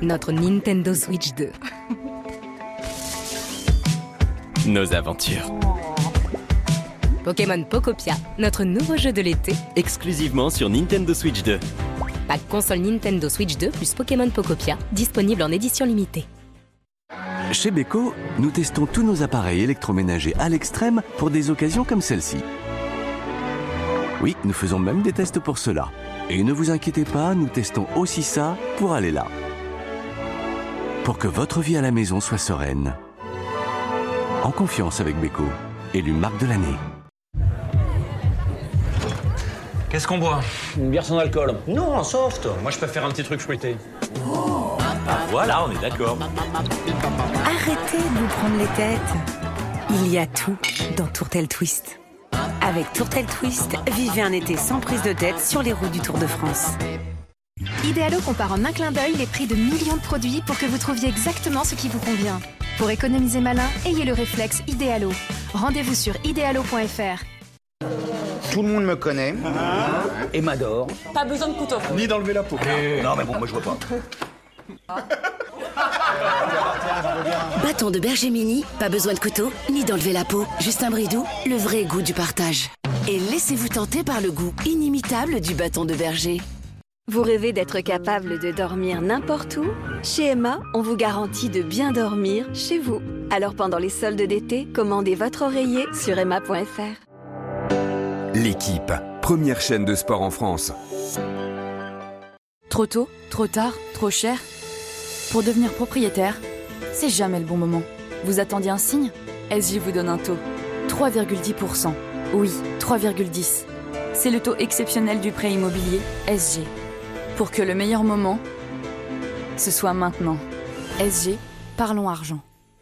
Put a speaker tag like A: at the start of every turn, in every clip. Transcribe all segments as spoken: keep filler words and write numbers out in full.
A: notre Nintendo Switch deux.
B: Nos aventures.
A: Pokémon Pokopia, notre nouveau jeu de l'été.
B: Exclusivement sur Nintendo Switch deux.
A: Pack console Nintendo Switch deux plus Pokémon Pokopia, disponible en édition limitée.
C: Chez Beko, nous testons tous nos appareils électroménagers à l'extrême pour des occasions comme celle-ci. Oui, nous faisons même des tests pour cela. Et ne vous inquiétez pas, nous testons aussi ça pour aller là. Pour que votre vie à la maison soit sereine. En confiance avec Beko, élu marque de l'année.
D: Qu'est-ce qu'on boit?
E: Une bière sans alcool.
D: Non, en soft. Moi, je préfère un petit truc fruité.
E: Oh.
B: Voilà, on est d'accord.
A: Arrêtez de vous prendre les têtes. Il y a tout dans Tourtel Twist. Avec Tourtel Twist, vivez un été sans prise de tête sur les routes du Tour de France.
F: Idealo compare en un clin d'œil les prix de millions de produits pour que vous trouviez exactement ce qui vous convient. Pour économiser malin, ayez le réflexe Idealo. Rendez-vous sur idealo point f r.
G: Tout le monde me connaît et m'adore.
H: Pas besoin de couteau.
I: Ni d'enlever la peau.
G: Et... Non mais bon, moi je vois pas.
J: Bâton de berger mini, pas besoin de couteau, ni d'enlever la peau. Juste un bridou, le vrai goût du partage. Et laissez-vous tenter par le goût inimitable du bâton de berger.
K: Vous rêvez d'être capable de dormir n'importe où? Chez Emma, on vous garantit de bien dormir chez vous. Alors pendant les soldes d'été, commandez votre oreiller sur emma point f r.
L: L'équipe, première chaîne de sport en France.
M: Trop tôt, trop tard, trop cher. Pour devenir propriétaire, c'est jamais le bon moment. Vous attendiez un signe? S J vous donne un taux. trois virgule dix pour cent. Oui, trois virgule dix. C'est le taux exceptionnel du prêt immobilier S G. Pour que le meilleur moment, ce soit maintenant. S G, parlons argent.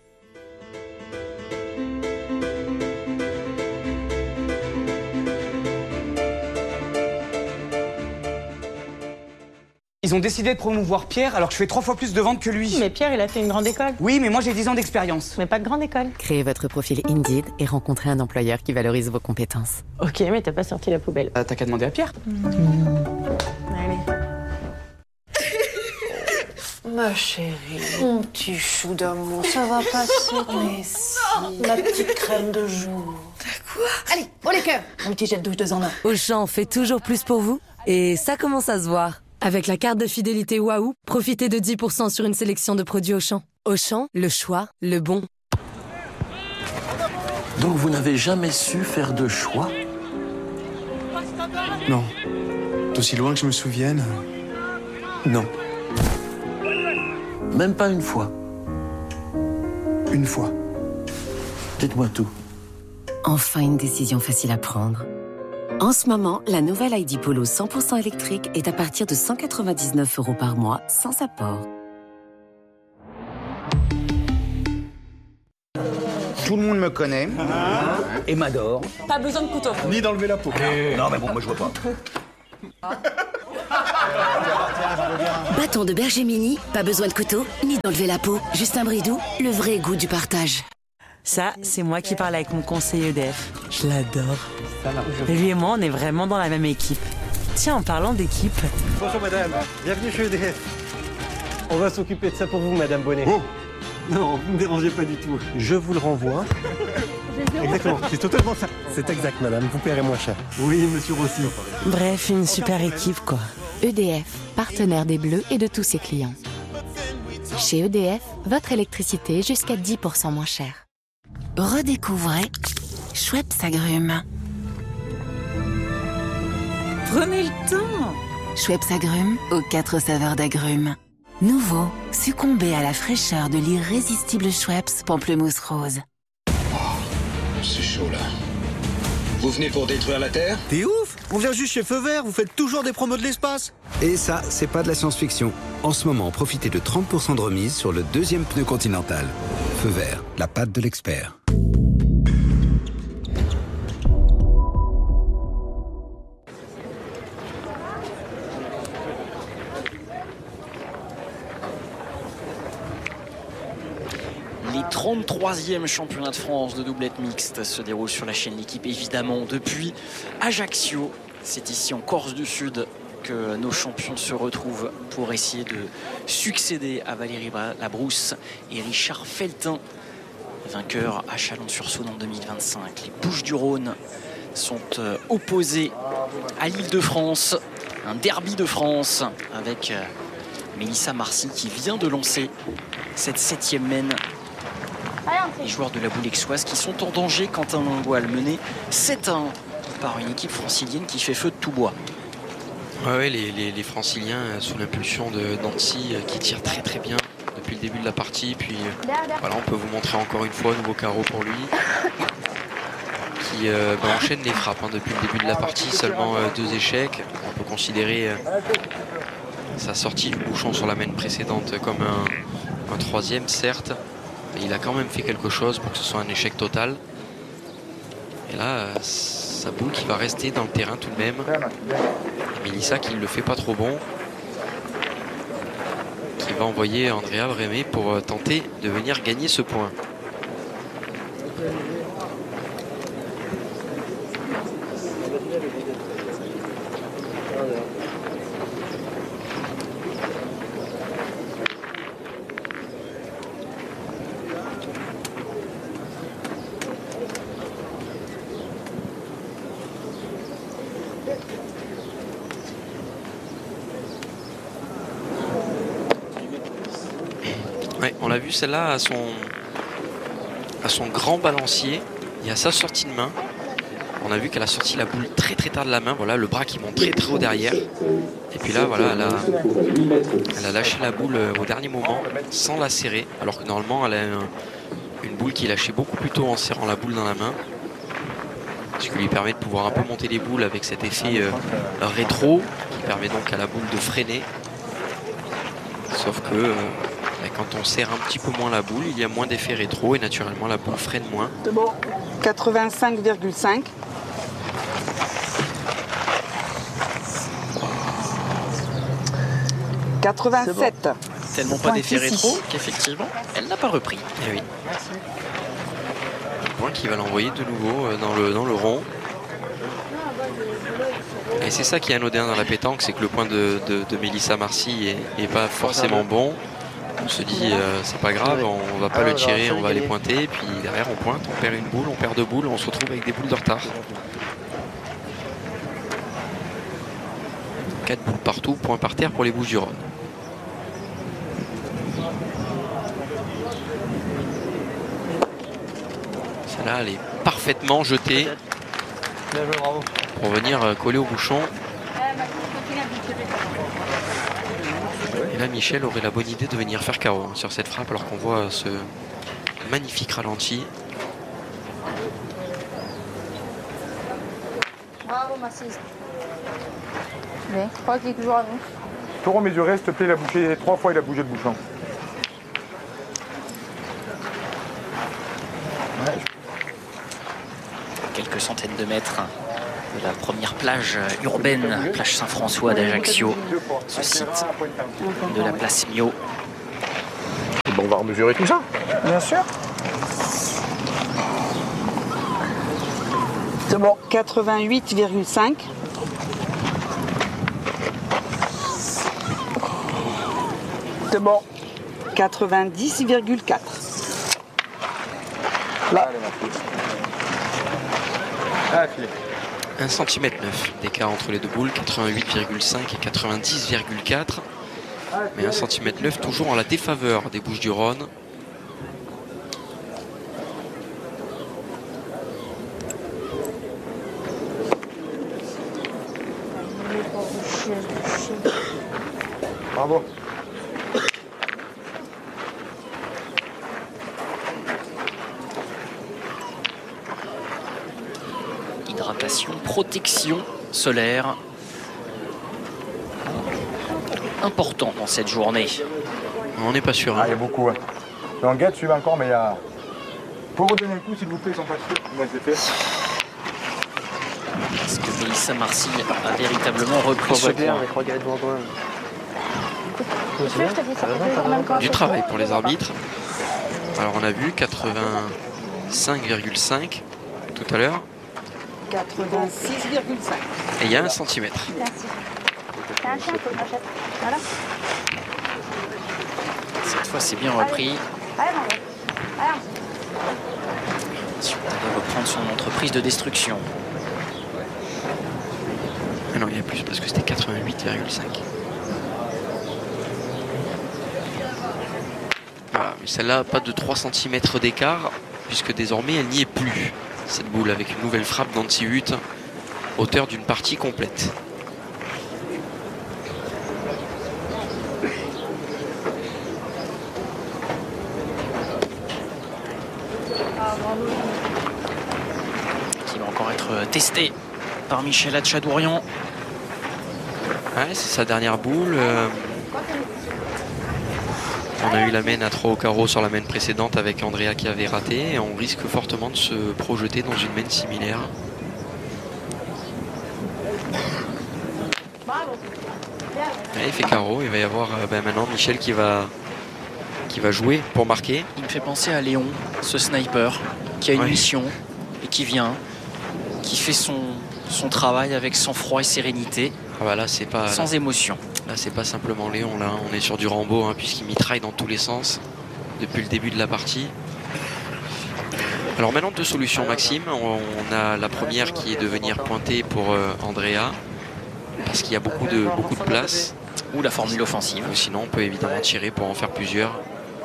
G: Ils ont décidé de promouvoir Pierre alors que je fais trois fois plus de ventes que lui.
H: Mais Pierre, il a fait une grande école.
G: Oui, mais moi j'ai dix ans d'expérience.
H: Mais pas de grande école.
A: Créez votre profil Indeed et rencontrez un employeur qui valorise vos compétences.
H: Ok, mais t'as pas sorti la poubelle.
G: Euh, t'as qu'à demander à Pierre.
H: Mmh. Allez.
N: Ma chérie, mon petit chou d'amour, ça va passer. Mais si, ma petite crème de jour.
O: Quoi? Allez, pour les cœurs. Un petit jet de douche deux en un.
P: Auchan fait toujours plus pour vous et ça commence à se voir. Avec la carte de fidélité Waouh, profitez de dix pour cent sur une sélection de produits Auchan. Auchan, le choix, le bon.
Q: Donc vous n'avez jamais su faire de choix?
I: Non. D'aussi loin que je me souvienne, non.
Q: Même pas une fois?
I: Une fois.
Q: Dites-moi tout.
A: Enfin une décision facile à prendre. En ce moment, la nouvelle I D Polo cent pour cent électrique est à partir de cent quatre-vingt-dix-neuf euros par mois, sans apport.
G: Tout le monde me connaît et m'adore.
H: Pas besoin de couteau.
I: Ni d'enlever la peau.
G: Et... Non mais bon, moi je vois pas.
J: Bâton de berger mini, pas besoin de couteau, ni d'enlever la peau. Juste un bridou, le vrai goût du partage.
R: Ça, c'est moi qui parle avec mon conseiller E D F. Je l'adore. Lui et moi, on est vraiment dans la même équipe. Tiens, en parlant d'équipe...
S: Bonjour madame, bienvenue chez E D F. On va s'occuper de ça pour vous, madame Bonnet. Oh non, vous ne me dérangez pas du tout. Je vous le renvoie. Exactement, c'est totalement ça. C'est exact, madame, vous paierez moins cher. Oui, monsieur Rossi.
R: Bref, une super équipe, quoi.
A: E D F, partenaire des Bleus et de tous ses clients. Chez E D F, votre électricité est jusqu'à dix pour cent moins chère. Redécouvrez Schweppes Agrumes.
R: Prenez le temps.
A: Schweppes Agrumes aux quatre saveurs d'agrumes. Nouveau, succombez à la fraîcheur de l'irrésistible Schweppes Pamplemousse Rose.
T: Oh, c'est chaud là. Vous venez pour détruire la Terre?
S: T'es ouf! On vient juste chez Feu Vert, vous faites toujours des promos de l'espace.
B: Et ça, c'est pas de la science-fiction. En ce moment, profitez de trente pour cent de remise sur le deuxième pneu Continental. Feu Vert, la patte de l'expert.
R: Les trente-troisièmes championnats de France de doublette mixte se déroulent sur la chaîne L'équipe, évidemment, depuis Ajaccio. C'est ici en Corse du Sud
U: que nos champions se retrouvent pour essayer de succéder à Valérie Labrousse et Richard Feltin, vainqueur à Chalon-sur-Saône en deux mille vingt-cinq. Les Bouches-du-Rhône sont opposées à l'Île-de-France, un derby de France avec Mélissa Marcy qui vient de lancer cette septième mène. Les joueurs de la boule aixoise qui sont en danger quand un Lingoal mené sept à un par une équipe francilienne qui fait feu de tout bois.
V: Ouais, ouais, les, les, les franciliens sous l'impulsion de Nancy qui tirent très très bien depuis le début de la partie. Puis voilà, on peut vous montrer encore une fois nouveau carreau pour lui qui euh, bah, enchaîne les frappes hein, depuis le début de la partie, seulement euh, deux échecs. On peut considérer euh, sa sortie du bouchon sur la mène précédente comme un, un troisième certes, mais il a quand même fait quelque chose pour que ce soit un échec total. Et là euh, sa boule qui va rester dans le terrain tout de même. Et Mélissa qui ne le fait pas trop bon, qui va envoyer Andrea Brémé pour tenter de venir gagner ce point. Ouais, on l'a vu celle-là à son, à son grand balancier et à sa sortie de main. On a vu qu'elle a sorti la boule très très tard de la main. Voilà, le bras qui monte très très haut derrière. Et puis là, voilà, elle a, elle a lâché la boule au dernier moment sans la serrer. Alors que normalement, elle a un, une boule qui lâchait beaucoup plus tôt en serrant la boule dans la main. Ce qui lui permet de pouvoir un peu monter les boules avec cet effet euh, rétro qui permet donc à la boule de freiner. Sauf que euh, quand on serre un petit peu moins la boule, il y a moins d'effet rétro et naturellement la boule freine moins.
W: C'est bon. quatre-vingt-cinq virgule cinq. quatre-vingt-sept.
U: Bon. Tellement pas d'effet rétro qu'effectivement, elle n'a pas repris. Et oui. Point qui va l'envoyer de nouveau dans le, dans le rond. Et c'est ça qui est anodin dans la pétanque, c'est que le point de, de, de Mélissa Marcy est, est pas forcément bon. On se dit euh, c'est pas grave, on va pas le tirer, on va les pointer, et puis derrière on pointe, on perd une boule, on perd deux boules, on se retrouve avec des boules de retard. Quatre boules partout, point par terre pour les Bouches-du-Rhône. Celle-là elle est parfaitement jetée pour venir coller au bouchon. Et là, Michel aurait la bonne idée de venir faire carreau sur cette frappe alors qu'on voit ce magnifique ralenti.
X: Bravo, Massise. Bien, je crois qu'il est toujours à nous.
Y: Taureau mesuré, s'il te plaît, il a bougé trois fois, il a bougé le bouchon.
U: Ouais. Quelques centaines de mètres de la première plage urbaine, plage Saint-François d'Ajaccio, ce site de la place Mio.
Y: Bon, on va remesurer tout ça.
W: Bien sûr. C'est bon. quatre-vingt-huit virgule cinq. C'est bon. quatre-vingt-dix virgule quatre. Là.
Y: Ah, Philippe.
V: un centimètre neuf d'écart entre les deux boules, quatre-vingt-huit virgule cinq et quatre-vingt-dix virgule quatre. Mais un centimètre neuf toujours en la défaveur des Bouches-du-Rhône.
Y: Bravo.
U: Hydratation, protection solaire. Important dans cette journée.
V: On n'est pas sûr. Hein.
Y: Ah, il y a beaucoup. Hein. En guette, suivez encore, mais il y a. Pour redonner le coup, s'il vous plaît, ils sont pas sûrs. Moi, je l'ai fait.
U: Est-ce que Mélissa Marcy a véritablement repris ce point?
V: Du travail pour les arbitres. Alors on a vu quatre-vingt-cinq virgule cinq tout à l'heure.
W: quatre-vingt-six virgule cinq.
V: Et il y a un centimètre.
X: C'est un chien, faut que j'achète. Voilà.
U: Cette fois, c'est bien repris.
X: Allez, mon gars. Allez.
U: Il va reprendre son entreprise de destruction.
V: Ah non, il y a plus parce que c'était quatre-vingt-huit virgule cinq. Voilà, mais celle-là, pas de trois centimètres d'écart, puisque désormais elle n'y est plus. Cette boule avec une nouvelle frappe d'anti-huit, hauteur d'une partie complète.
U: Qui va encore être testé par Michel Hatchadourian.
V: Ouais, c'est sa dernière boule. Euh, on a eu la main à trois au carreau sur la main précédente avec Andrea qui avait raté. Et on risque fortement de se projeter dans une main similaire. Ouais, il fait carreau. Il va y avoir euh, ben maintenant Michel qui va, qui va jouer pour marquer.
U: Il me fait penser à Léon, ce sniper, qui a une ouais. mission et qui vient, qui fait son, son travail avec sang-froid et sérénité.
V: Ah bah là, c'est pas,
U: sans
V: là,
U: émotion.
V: Là, c'est pas simplement Léon, là, on est sur du Rambo, hein, puisqu'il mitraille dans tous les sens depuis le début de la partie. Alors maintenant, deux solutions, Maxime. On, on a la première qui est de venir pointer pour euh, Andrea, parce qu'il y a beaucoup de, beaucoup de place.
U: Ou la formule offensive.
V: Ou sinon, on peut évidemment tirer pour en faire plusieurs.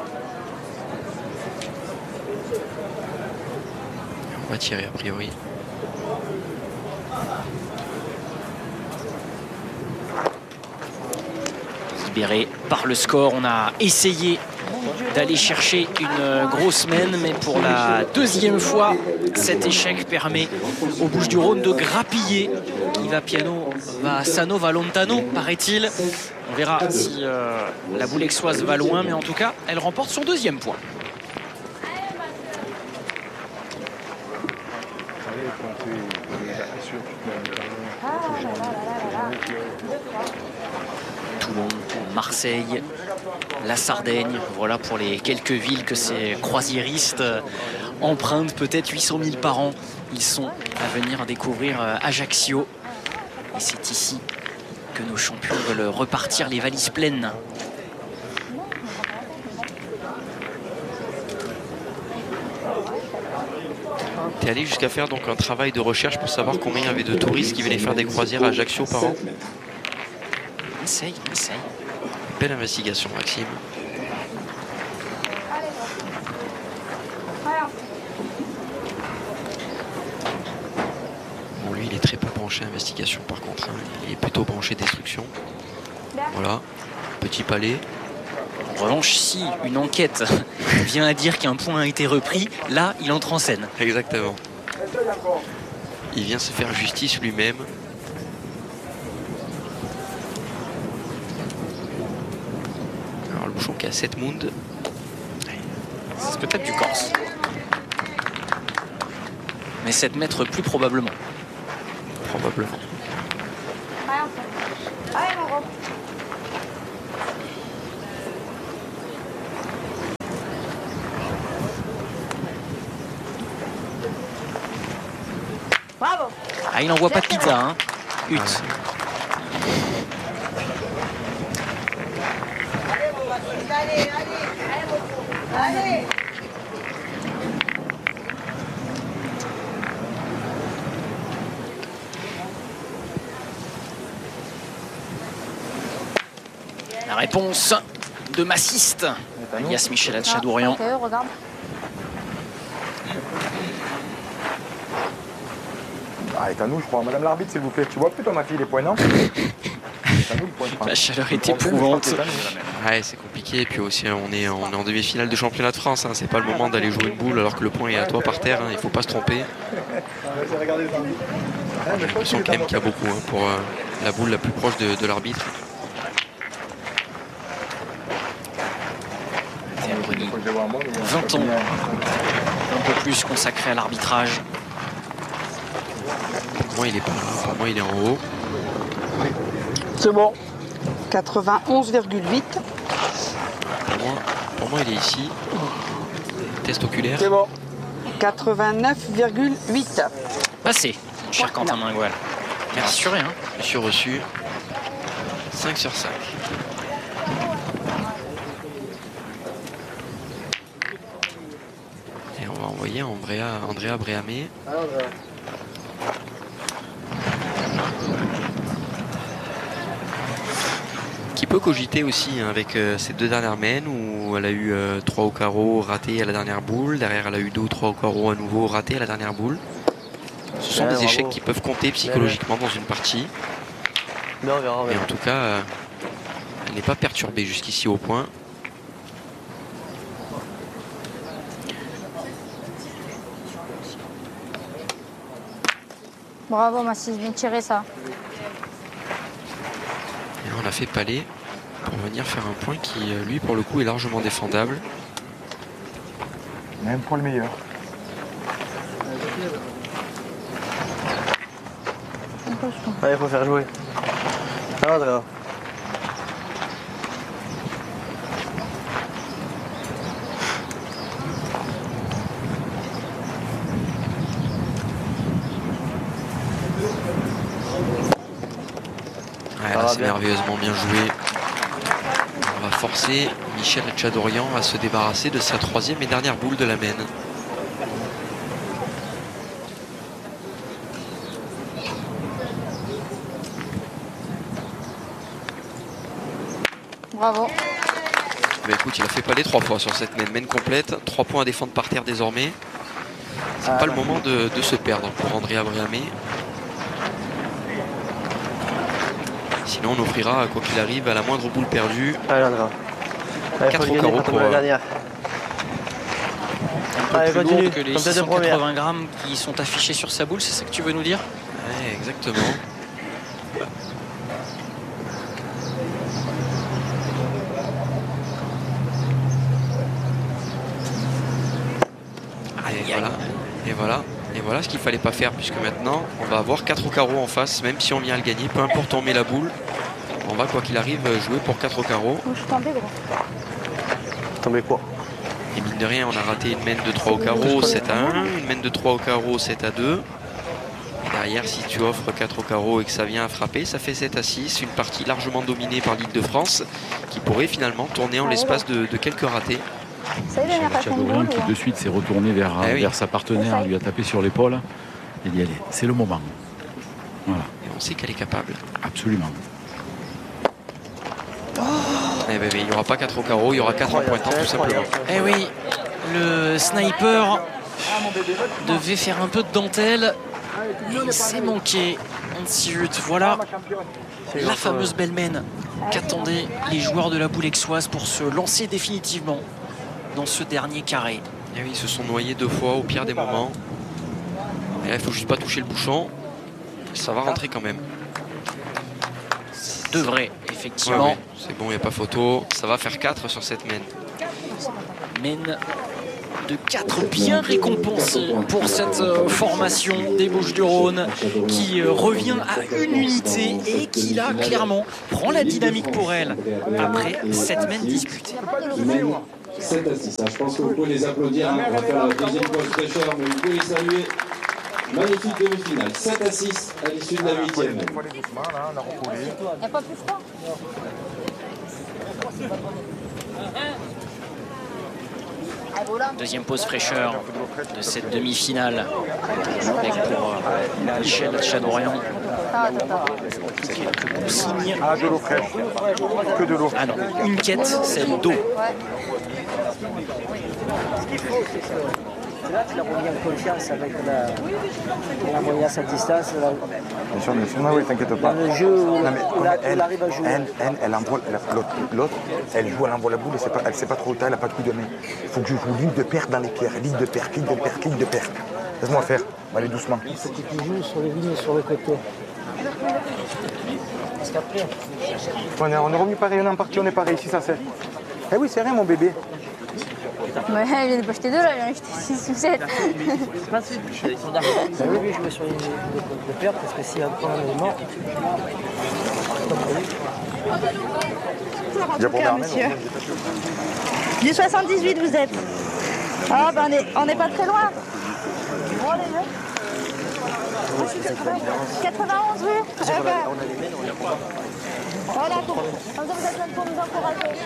V: On va tirer a priori.
U: Libéré par le score, on a essayé d'aller chercher une grosse main, mais pour la deuxième fois, cet échec permet aux Bouches-du-Rhône de grappiller. Qui va piano, va sano, va lontano, paraît-il. On verra si euh, la boule aixoise va loin, mais en tout cas, elle remporte son deuxième point. Toulon, Marseille, la Sardaigne, voilà pour les quelques villes que ces croisiéristes empruntent, peut-être huit cent mille par an. Ils sont à venir découvrir Ajaccio. Et c'est ici que nos champions veulent repartir les valises pleines.
V: T'es allé jusqu'à faire donc un travail de recherche pour savoir combien il y avait de touristes qui venaient faire des croisières à Ajaccio par an?
U: Essaye, essaye.
V: Belle investigation, Maxime. Bon, lui, il est très peu branché investigation par contre. Hein. Il est plutôt branché destruction. Voilà, petit palais.
U: En revanche, si une enquête vient à dire qu'un point a été repris, là, il entre en scène.
V: Exactement. Il vient se faire justice lui-même. Alors, le bouchon qui a sept Mound.
U: C'est peut-être du Corse. Mais sept mètres plus probablement.
V: Probablement.
X: Bravo.
U: Ah, il n'envoie pas de pizza, hein. Hutte.
X: Allez, allez, allez, allez.
U: La réponse de Massiste, alias Michel Hatchadourian.
X: Regarde.
Y: Ah, est à nous, je crois. Madame l'arbitre, s'il vous plaît. Tu vois plutôt ma fille les points, non?
U: La chaleur est éprouvante.
V: Ouais, c'est compliqué. Et puis aussi, on est, on est en demi-finale de championnat de France. Hein. C'est pas le moment d'aller jouer une boule alors que le point est à toi par terre. Hein. Il faut pas se tromper. J'ai l'impression quand même qu'il y a beaucoup hein, pour euh, la boule la plus proche de, de l'arbitre.
U: vingt ans, un peu plus consacré à l'arbitrage.
V: Pour moi, il est pas là. Pour moi, il est en haut.
W: C'est bon. quatre-vingt-onze virgule huit.
V: Pour moi, pour moi, il est ici. Test oculaire.
W: C'est bon. quatre-vingt-neuf virgule huit.
U: Passé, cher Quentin Mingual. Bien rassuré, hein.
V: Monsieur reçu. cinq sur cinq. Et on va envoyer Andrea, Andrea Breamé. Qui peut cogiter aussi hein, avec euh, ces deux dernières mains où elle a eu euh, trois au carreau raté à la dernière boule. Derrière, elle a eu deux ou trois au carreau à nouveau raté à la dernière boule. Ce sont
C: ouais,
V: des
C: bravo.
V: échecs qui peuvent compter psychologiquement ouais, ouais. dans une partie.
C: Mais on verra, on verra.
V: Et en tout cas, euh, elle n'est pas perturbée jusqu'ici au point.
X: Bravo Massis, bien tiré ça.
V: Et là, on a fait Palais pour venir faire un point qui, lui, pour le coup, est largement défendable.
Y: Même pour le meilleur.
C: Ouais, il faut faire jouer. Ah, Andrea.
V: Ouais, là, c'est merveilleusement bien joué. On va forcer Michel Tchadorian à se débarrasser de sa troisième et dernière boule de la main.
X: Bravo.
V: Bah écoute, il a fait Palais trois fois sur cette main, main complète. Trois points à défendre par terre désormais. C'est ah, pas bah. le moment de, de se perdre pour Andrea Breamé. Sinon on offrira, quoi qu'il arrive, à la moindre boule perdue. quatre au carreau pour...
C: La dernière.
U: Un peu Allez, plus lourd que les six cent quatre-vingts grammes qui sont affichés sur sa boule, c'est ça que tu veux nous dire?
V: Ouais, exactement. Et voilà, et voilà, et voilà ce qu'il fallait pas faire, puisque maintenant on va avoir quatre au carreau en face, même si on vient à le gagner, peu importe on met la boule, on va quoi qu'il arrive jouer pour quatre au carreau.
X: Je suis tombé gros.
C: Tombé quoi?
V: Et mine de rien, on a raté une main de trois au carreau, sept à un, une main de trois au carreau, sept à deux. Et derrière, si tu offres quatre au carreau et que ça vient à frapper, ça fait sept à six, une partie largement dominée par l'Île-de-France, qui pourrait finalement tourner en l'espace de, de quelques ratés.
D: Tchadorian qui de suite s'est retourné vers, eh oui. vers sa partenaire, lui a tapé sur l'épaule et dit allez, c'est le moment. Voilà.
V: Et on sait qu'elle est capable.
D: Absolument.
V: Oh eh ben, il n'y aura pas quatre au carreau, il y aura quatre en pointant tout simplement.
U: Eh oui, le sniper devait faire un peu de dentelle. Il s'est manqué. Voilà la fameuse belle main qu'attendaient les joueurs de la boule aixoise pour se lancer définitivement dans ce dernier carré.
V: Et oui, ils se sont noyés deux fois au pire des moments. Et là, il ne faut juste pas toucher le bouchon. Ça va rentrer quand même.
U: Devrait, effectivement. Ouais, ouais.
V: C'est bon, il n'y a pas photo. Ça va faire quatre sur cette main.
U: Main de quatre bien récompensée pour cette euh, formation des Bouches-du-Rhône qui euh, revient à une unité et qui là clairement prend la dynamique pour elle après cette main disputée.
E: sept à six, hein. Je pense que vous pouvez les applaudir, hein. On va faire la deuxième pause fraîcheur, mais vous pouvez les saluer. Magnifique demi-finale, sept à six à l'issue de la huitième.
X: Il n'y a pas plus froid.
U: Deuxième pause fraîcheur de cette demi-finale avec pour euh, Michel Tchadorian. Quelques consignes.
Y: Ah, de l'eau fraîche. Que de l'eau.
U: Ah non, une quête, celle d'eau.
C: Là, tu l'as remis en confiance avec la, la moyenne à sa distance. La...
Y: Bien sûr, bien sûr, non, oui, t'inquiète pas.
C: Dans le jeu où,
Y: non, mais
C: où là,
Y: elle,
C: elle arrive à jouer.
Y: Elle, elle, elle envoie l'autre, elle joue, elle envoie la boule, elle ne sait pas trop tard, elle n'a pas de coup de main. Il faut que je joue ligne de perte dans les pierres, ligne de perte, ligne de perte, ligne de perte. Laisse-moi faire, on va aller doucement.
C: Il faut que tu joues sur les lignes sur le côté. Parce qu'après...
Y: On est, on est revenu pareil, on est en partie, on est pareil, ici ça sert. Eh oui, c'est rien mon bébé.
X: Ouais, il vient de pas acheter deux là, il vient d'acheter six ou sept.
C: Pas sûr. Oui, oui, je vais sur les lignes de perte parce que si un point est mort.
X: En tout cas, monsieur. Du soixante-dix-huit, vous êtes. Ah, ben on n'est pas très loin. Bon, les jeux. quatre-vingt-onze, oui.
C: On a les mains, on les voit.
X: Voilà, comme ça vous êtes là pour nous encourager.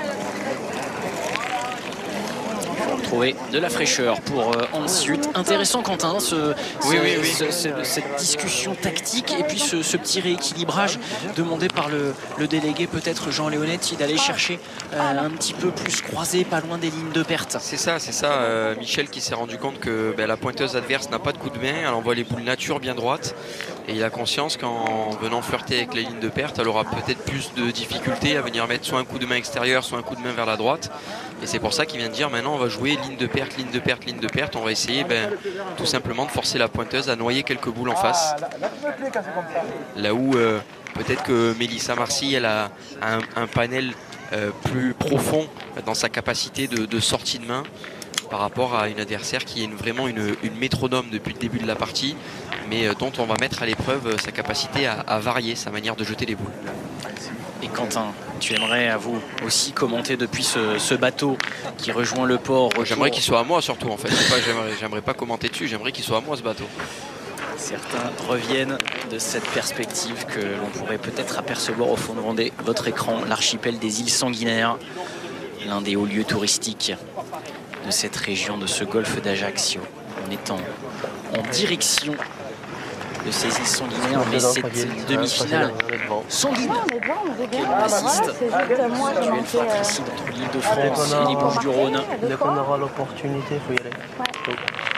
U: Trouver de la fraîcheur pour euh, ensuite. Intéressant, Quentin, ce,
V: oui,
U: ce,
V: oui, oui.
U: ce, ce, cette discussion tactique et puis ce, ce petit rééquilibrage demandé par le, le délégué, peut-être Jean Léonetti, d'aller chercher euh, un petit peu plus croisé, pas loin des lignes de perte.
V: C'est ça, c'est ça. Euh, Michel qui s'est rendu compte que ben, la pointeuse adverse n'a pas de coup de main, elle envoie les boules nature bien droites et il a conscience qu'en venant flirter avec les lignes de perte, elle aura peut-être plus de difficultés à venir mettre soit un coup de main extérieur, soit un coup de main vers la droite. Et c'est pour ça qu'il vient de dire maintenant on va jouer ligne de perte, ligne de perte, ligne de perte. On va essayer ben, tout simplement de forcer la pointeuse à noyer quelques boules en face. Là où euh, peut-être que Mélissa Marcy elle a un, un panel euh, plus profond dans sa capacité de, de sortie de main par rapport à une adversaire qui est une, vraiment une, une métronome depuis le début de la partie, mais euh, dont on va mettre à l'épreuve euh, sa capacité à, à varier sa manière de jeter les boules.
U: Et Quentin, tu aimerais à vous aussi commenter depuis ce, ce bateau qui rejoint le port.
V: J'aimerais qu'il soit à moi surtout en fait. J'aimerais, j'aimerais pas commenter dessus, j'aimerais qu'il soit à moi ce bateau.
U: Certains reviennent de cette perspective que l'on pourrait peut-être apercevoir au fond de votre écran, l'archipel des îles Sanguinaires, l'un des hauts lieux touristiques de cette région, de ce golfe d'Ajaccio. On est en, en direction de ces îles Sanguinaires, mais cette demi-finale sanguine. Quel bassiste duel fratricide entre l'île de France et les Bouches-du-Rhône.
C: Dès qu'on aura l'opportunité, il faut y aller. Ouais.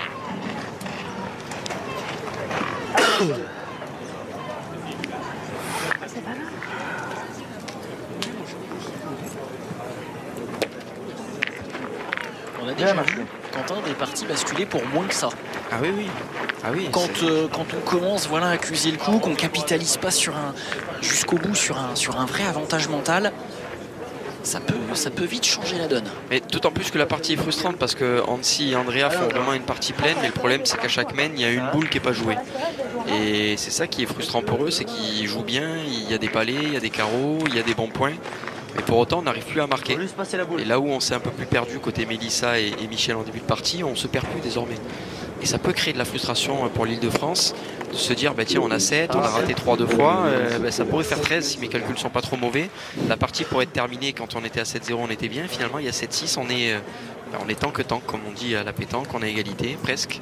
U: On a déjà vu, Quentin, des parties basculer pour moins que ça.
V: Ah oui, oui. Ah oui,
U: quand, euh, quand on commence voilà, à accuser le coup, qu'on ne capitalise pas sur un, jusqu'au bout sur un, sur un vrai avantage mental, ça peut, ça peut vite changer la donne.
V: Mais d'autant plus que la partie est frustrante parce que Hansi et Andrea font vraiment une partie pleine, mais le problème c'est qu'à chaque main il y a une boule qui n'est pas jouée. Et c'est ça qui est frustrant pour eux, c'est qu'ils jouent bien, il y a des palets, il y a des carreaux, il y a des bons points. Mais pour autant, on n'arrive plus à marquer. Et là où on s'est un peu plus perdu côté Mélissa et, et Michel en début de partie, on se perd plus désormais. Et ça peut créer de la frustration pour l'Île-de-France, de se dire, bah, tiens, on a sept, on a raté trois deux fois, euh, bah, ça pourrait faire treize si mes calculs ne sont pas trop mauvais. La partie pourrait être terminée quand on était à sept zéro, on était bien. Finalement, il y a sept six, on est, euh, bah, on est tank que tank, comme on dit à la pétanque, on a égalité, presque.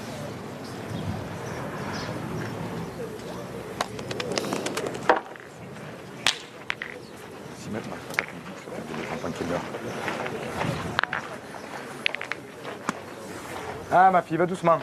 Y: Ah, ma fille, va doucement.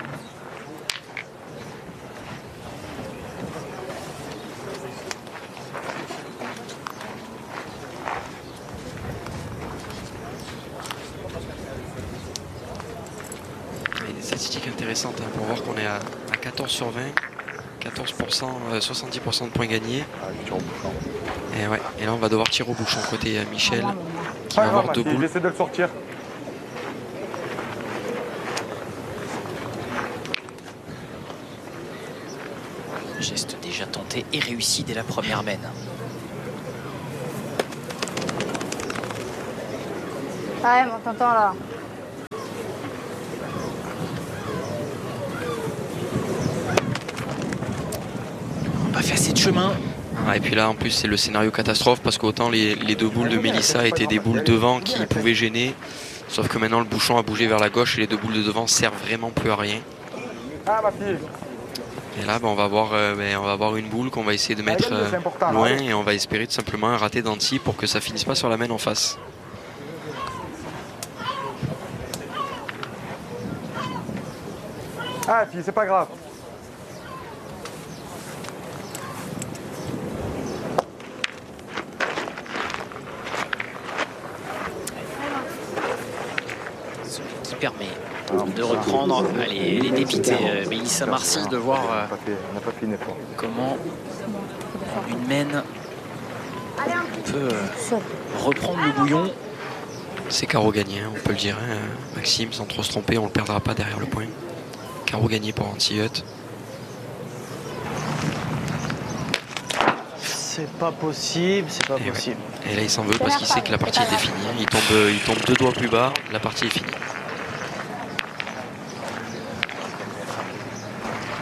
V: Il y a des statistiques intéressantes hein, pour voir qu'on est à, à quatorze sur vingt, quatorze pour cent, euh, soixante-dix pour cent de points gagnés. Et, ouais, et là, on va devoir tirer au bouchon côté euh, Michel, qui va avoir deux boules.
Y: J'essaie de le sortir.
U: Geste déjà tenté et réussi dès la première mène.
X: Ouais, mais on t'entend là.
U: On n'a pas fait assez de chemin.
V: Ah, et puis là, en plus, c'est le scénario catastrophe parce qu'autant les, les deux boules de Mélissa étaient des boules devant qui pouvaient gêner. Sauf que maintenant, le bouchon a bougé vers la gauche et les deux boules de devant servent vraiment plus à rien.
Y: Ah, ma fille.
V: Et là, ben, on, va avoir, euh, ben, on va avoir une boule qu'on va essayer de mettre euh, loin et on va espérer tout simplement un raté d'anti pour que ça finisse pas sur la main en face.
Y: Ah, fille, c'est pas grave.
U: Ce qui permet de reprendre les, les dépités euh, Mélissa Marcy, de voir euh, comment une mène peut euh, reprendre le bouillon.
V: C'est carreau gagné, hein, on peut le dire. Hein. Maxime, sans trop se tromper, on ne le perdra pas derrière le point. Carreau gagné pour Anti-Hut.
C: C'est pas possible, c'est pas
V: Et
C: possible.
V: Ouais. Et là, il s'en veut parce qu'il sait que la partie était finie. Il tombe, il tombe deux doigts plus bas, la partie est finie.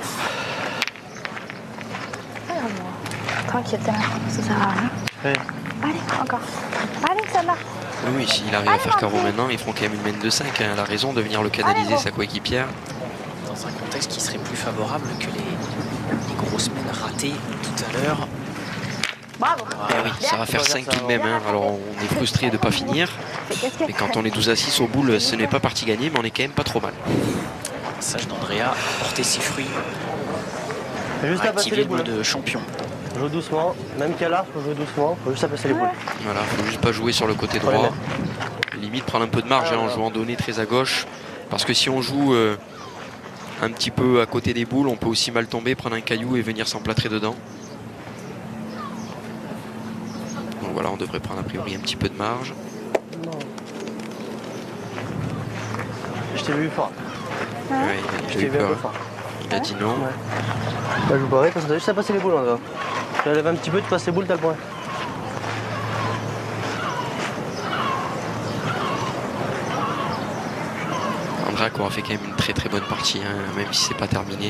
X: Tranquille, ça sert à rien.
C: Ouais.
X: Allez, encore. Allez, ça marche.
V: Oui, oui, s'il arrive à faire carreau maintenant, ils feront quand même une maine de cinq. Hein. Elle a raison de venir le canaliser,
X: Allez,
V: sa coéquipière.
U: Dans un contexte qui serait plus favorable que les, les grosses mènes ratées tout à l'heure.
X: Bravo.
V: Ah oui, ça va faire cinq tout de même. Hein. Alors on est frustré de ne pas finir. Mais quand on est douze à six au boule, ce n'est pas partie gagnée, mais on est quand même pas trop mal.
U: Sage d'Andrea a porté ses fruits.
C: Juste à passer les boules
U: de champion.
C: Joue doucement, même qu'à l'arc, faut jouer doucement, faut juste à passer les boules.
V: Voilà, faut juste pas jouer sur le côté droit. Limite prendre un peu de marge hein, en jouant donné très à gauche. Parce que si on joue euh, un petit peu à côté des boules, on peut aussi mal tomber, prendre un caillou et venir s'emplâtrer dedans. Donc voilà, on devrait prendre a priori un petit peu de marge.
C: Je t'ai vu fort.
V: Ouais, il a eu peur. Il a dit non.
C: Ouais. Là, je vous pareil parce que t'as juste à passer les boules. Hein, tu lèves un petit peu, tu passes les boules, t'as le point.
V: Andrea qui aura fait quand même une très très bonne partie, hein, même si c'est pas terminé.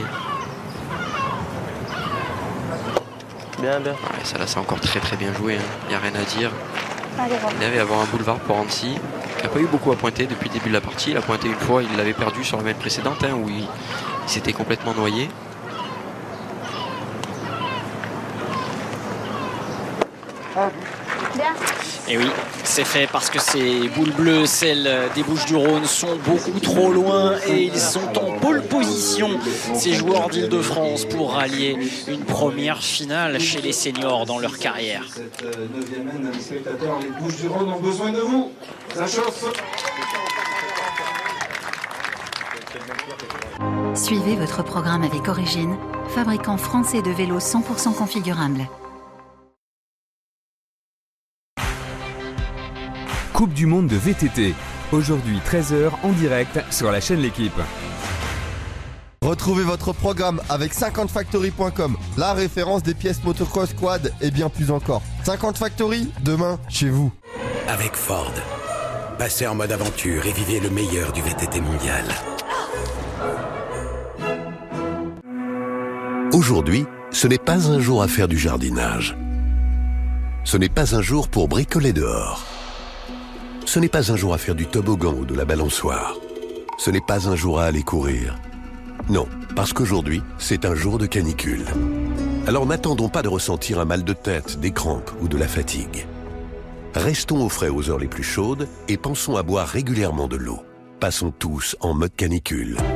C: Bien, bien.
V: Ouais, ça là, c'est encore très très bien joué. Il hein. n'y a rien à dire.
X: Allez,
V: il devait avoir un boulevard pour Annecy, qui n'a pas eu beaucoup à pointer depuis le début de la partie. Il a pointé une fois, il l'avait perdu sur la mène précédente, hein, où il, il s'était complètement noyé.
X: Bien.
U: Et oui, c'est fait parce que ces boules bleues, celles des Bouches-du-Rhône, sont beaucoup trop loin et ils sont en pole position, ces joueurs d'Île-de-France, pour rallier une première finale chez les seniors dans leur carrière.
E: Cette neuvième mène, les spectateurs, les Bouches-du-Rhône ont besoin de vous. Ça chauffe.
F: Suivez votre programme avec Origine, fabricant français de vélos cent pour cent configurables.
K: Coupe du monde de V T T. Aujourd'hui treize heures en direct sur la chaîne L'Équipe.
L: Retrouvez votre programme avec cinquante factory point com, la référence des pièces motocross quad et bien plus encore. cinquante Factory, demain, chez vous.
M: Avec Ford, passez en mode aventure et vivez le meilleur du V T T mondial.
N: Aujourd'hui, ce n'est pas un jour à faire du jardinage. Ce n'est pas un jour pour bricoler dehors. Ce n'est pas un jour à faire du toboggan ou de la balançoire. Ce n'est pas un jour à aller courir. Non, parce qu'aujourd'hui, c'est un jour de canicule. Alors n'attendons pas de ressentir un mal de tête, des crampes ou de la fatigue. Restons au frais aux heures les plus chaudes et pensons à boire régulièrement de l'eau. Passons tous en mode canicule.